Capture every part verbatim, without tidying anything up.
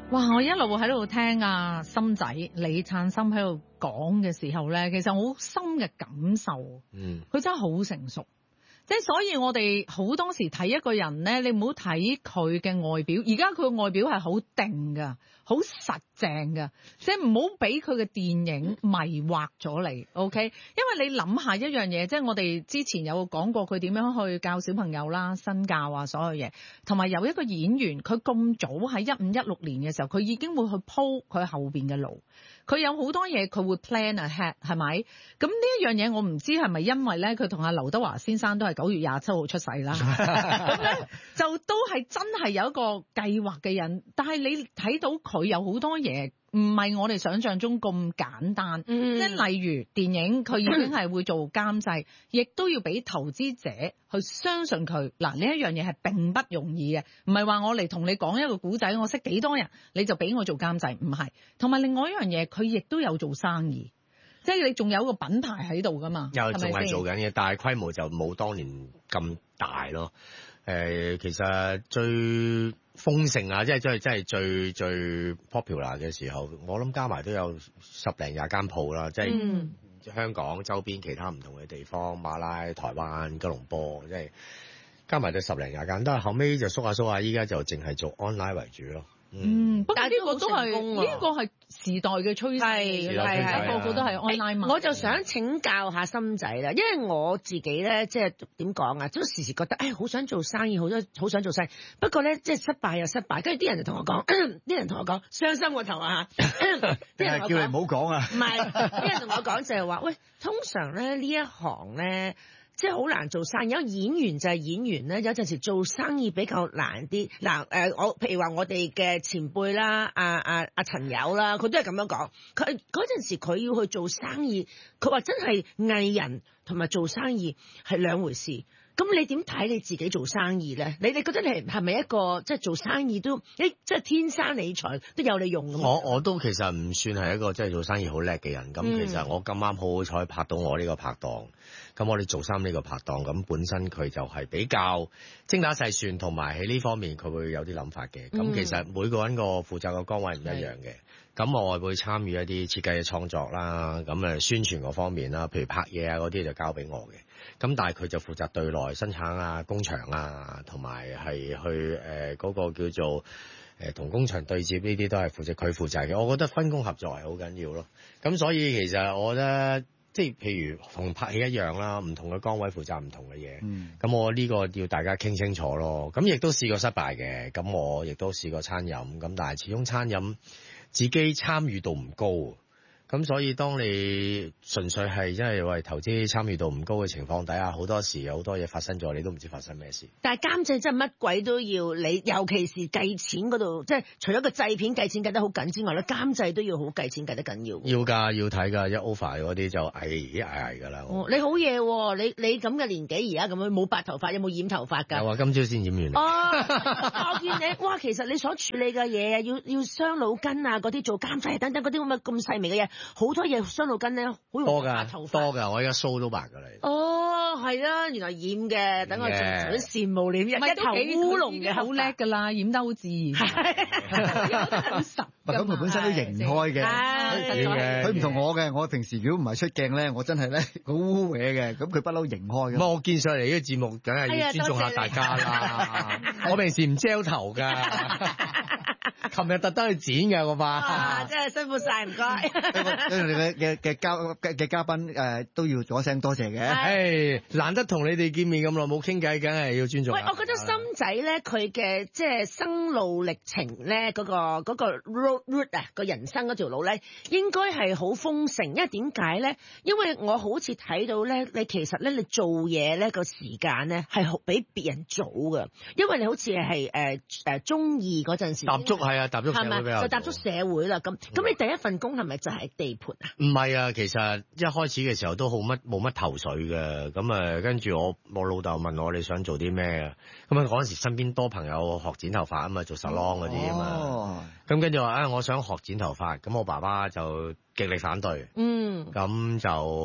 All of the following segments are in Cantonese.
哇！我一路喺度聽啊，心仔李燦森喺度講嘅時候咧，其實我好深嘅感受。 嗯， 佢真係好成熟。即係所以我哋好多時睇一個人咧，你唔好睇佢嘅外表，而家佢嘅外表係好定㗎，好實淨㗎，即係唔好俾佢嘅電影迷惑咗你 ，OK？因為你諗下一樣嘢，即係我哋之前有講過佢點樣去教小朋友啦、身教啊所有嘢，同埋有一個演員，佢咁早喺一五一六年嘅時候，佢已經會去鋪佢後邊嘅路。佢有好多嘢佢會 plan ahead 係咪？咁呢一樣嘢我唔知係咪因為咧佢同阿劉德華先生都係九月廿七號出世啦，咁咧就都係真係有一個計劃嘅人。但係你睇到佢有好多嘢唔係我哋想象中咁簡單， 嗯、 即係例如電影佢已經係會做監製，亦都要俾投資者去相信佢。嗱，呢一樣嘢係並不容易嘅，唔係話我嚟同你講一個古仔，我識幾多人你就俾我做監製，唔係。同埋另外一樣嘢，佢亦都有做生意，即係你仲有個品牌喺度噶嘛， 又仲係係咪先？ 做緊嘅，但係規模就冇當年咁大咯。誒、呃，其實最豐盛啊，即係真係真係最最 popular 嘅時候，我諗加埋都有十零廿間鋪啦，即係、 嗯、 香港周邊其他唔同嘅地方，馬拉、台灣、吉隆坡，即係加埋都十零廿間，都係後尾就縮下縮下，依家就淨係做 online 為主咯。 嗯，不過呢個都係呢呢個係時代嘅趨勢，係係個個都係 online 嘛。 我就想請教下心仔啦，因為我自己咧，即係點講啊，都時時覺得，誒，好想做生意，好多好想做生意。不過咧，即係失敗又失敗，跟住啲人就同我講，啲人同我講，傷心個頭啊嚇，啲人叫你唔好講啊。 唔係，啲人同我講就係話，喂，通常咧呢一行咧。即係好難做生意，有演員就係演員咧，有陣時做生意比較難啲。嗱、呃、誒，我譬如話我哋嘅前輩啦，阿阿阿陳友啦，佢都係咁樣講。佢嗰陣時佢要去做生意，佢話真係藝人同埋做生意係兩回事。咁你點睇你自己做生意咧？你哋覺得你係咪一個即係做生意都，誒即係天生理財都有你用咁？ 我我都其實唔算係一個即係做生意好叻嘅人。咁、嗯、其實我咁啱好好彩拍到我呢個拍檔。咁我哋做衫呢個拍檔，咁本身佢就係比較精打細算，同埋喺呢方面佢會有啲諗法嘅。咁、嗯、其實每個人個負責嘅崗位唔一樣嘅。咁我會參與一啲設計嘅創作啦，咁誒宣傳嗰方面啦，譬如拍嘢啊嗰啲就交俾我嘅。咁但係佢就負責對內生產啊、工場啊，同埋係去誒嗰、呃嗰個叫做誒同、呃、工場對接呢啲都係負責佢負責嘅。我覺得分工合作係好緊要咯。咁所以其實我覺得即係譬如同拍戲一樣啦，唔同嘅崗位負責唔同嘅嘢。咁、嗯、我呢個要大家傾清楚咯。咁亦都試過失敗嘅。咁我亦都試過餐飲。咁但係始終餐飲自己參與度唔高。咁所以當你純粹係因為為投資參與度唔高嘅情況底下，好多時有好多嘢發生咗，你都唔知發生咩事。 但係監製真係乜鬼都要你，尤其是計錢嗰度，即係除咗個製片計錢計得好緊之外咧，監製都要好計錢計得緊要。 要㗎，要睇㗎，一 over 嗰啲就捱捱捱㗎啦。 哦，你好嘢喎！你你咁嘅年紀而家咁樣冇白頭髮，有冇染頭髮㗎？ 有啊，今朝先染完。 哦，我見你哇，其實你所處理嘅嘢啊，要要傷腦筋啊，嗰啲做監製等等嗰啲咁嘅咁細微嘅嘢。好多嘢傷腦筋咧，好容易白頭髮。 多㗎，我而家鬚都白㗎啦。 哦，係啦，原來染嘅，等我仲想羨慕你，一頭烏龍嘅， 好叻㗎啦，染得好自然，好實。 咁佢本身都型開嘅，佢唔同我嘅。我平時如果唔係出鏡咧，我真係咧好污嘢嘅。咁佢不嬲型開嘅。 咁我見上嚟呢個節目，梗係要尊重下大家啦。我平時唔遮頭㗎。琴日特登去剪嘅我嘛， 啊，真係辛苦晒，唔該。 跟住你嘅嘅嘅嘉嘅嘅嘉賓誒都要咗聲多謝嘅。 誒，難得同你哋見面咁耐冇傾偈，梗係要尊重。 喂，我覺得心仔咧，佢嘅即係生路歷程咧，嗰個嗰個 road route 啊，個人生嗰條路咧，應該係好豐盛。因為點解咧？因為我好似睇到咧，你其實咧你做嘢咧個時間咧係比別人早㗎，因為你好似係誒誒中二嗰陣時踏足係啊，踏足社會比較就踏足社會啦。咁咁你第一份工係咪就係地盤啊？ 唔係啊，其實一開始嘅時候都好乜冇乜頭緒嘅。咁啊，跟住我我老豆問我你想做啲咩啊？咁啊嗰陣時身邊多朋友學剪頭髮啊嘛，做 salon 嗰啲啊嘛。咁跟住話啊，我想學剪頭髮。咁我爸爸就極力反對。嗯。咁就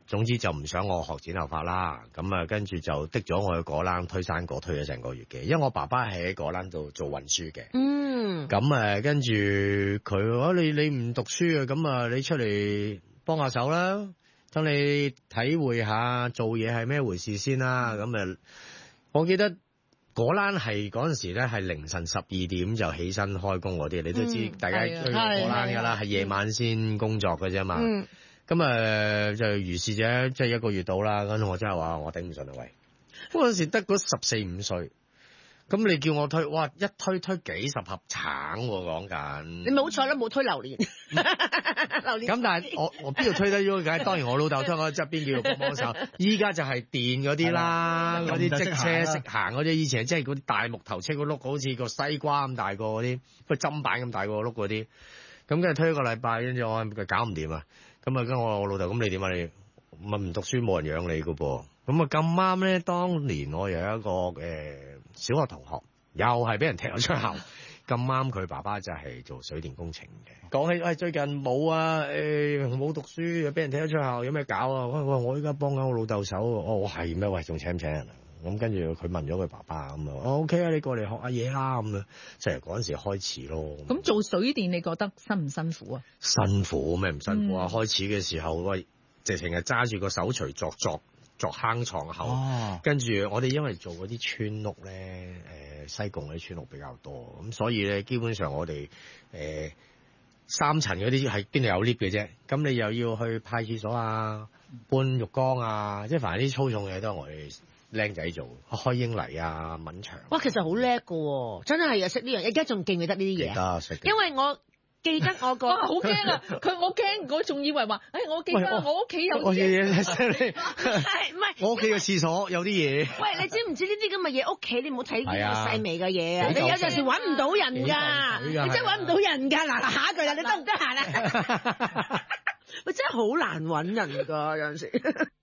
總之就唔想我學剪頭髮啦。咁啊，跟住就的咗我去果欄推生果，推咗成個月嘅。因為我爸爸係喺果欄度做運輸嘅。 嗯。 咁誒，跟住佢話：你你唔讀書啊，咁啊，你出嚟幫下手啦，等你體會下做嘢係咩回事先啦。咁誒，我記得。果欄係嗰陣時咧，係凌晨十二點就起身開工嗰啲，你都知、嗯、大家追過果欄㗎啦，係夜晚先工作嘅啫嘛。咁、嗯、啊就如是者，即係一個月到啦。跟住我真係話我頂唔順啊喂！嗰陣時得嗰十四五歲，咁你叫我推，哇一推推幾十盒橙喎講緊。 你冇錯啦，冇推榴蓮。榴蓮。咁但係我我邊度推得咗？梗係當然我老豆推我側邊叫做幫幫手。依家就係電嗰啲啦，嗰啲即車識行嗰啲。以前即係嗰啲大木頭車個轆，好似個西瓜咁大個嗰啲，個砧板咁大個轆嗰啲。咁跟住推一個禮拜，跟住我搞唔掂啊。咁啊跟我我老豆，咁你點啊？你咪唔讀書冇人養你噶噃。咁啊咁啱咧，當年我有一個誒、呃、小學同學，又係俾人踢咗出校。咁啱佢爸爸就係做水電工程嘅。講起喂、哎、最近冇啊，誒冇讀書又俾人踢咗出校，有咩搞啊？喂喂，我依家幫緊我老豆手。哦，我係咩？喂，仲請唔請人啊？咁跟住佢問咗佢爸爸咁啊，哦 OK 啊，你過嚟學下嘢啦咁啊，就係嗰陣時開始咯。 咁做水電你覺得辛唔辛苦啊？ 辛苦咩唔辛苦啊？嗯、開始嘅時候喂，直情係揸住個手錘鑿鑿。作坑床口，哦、跟住我哋因為做嗰啲村屋咧，誒、呃、西貢嗰啲村屋比較多，咁所以咧基本上我哋誒、呃、三層嗰啲係邊度有 lift 嘅啫，咁你又要去派廁所啊、搬浴缸啊，即係凡係啲粗重嘢都係我哋僆仔做，開英泥啊、抿牆。 哇，其實好叻㗎喎，真係啊！識呢樣，而家仲記唔記得呢啲嘢？ 記得識。 因為我。記得我個， 好驚啊！佢我驚，我仲以為話，誒、哎，我記得我屋企有我嘢嘢犀利， 係唔係？ 我屋企嘅廁所有啲嘢。 喂，你知唔知呢啲咁嘅嘢？屋企你唔好睇呢啲細微嘅嘢啊！你有陣時揾唔到人㗎，你真係揾唔到人㗎。嗱嗱，下一句啦，你得唔得閒啊？喂，真係好難揾人㗎，有陣時。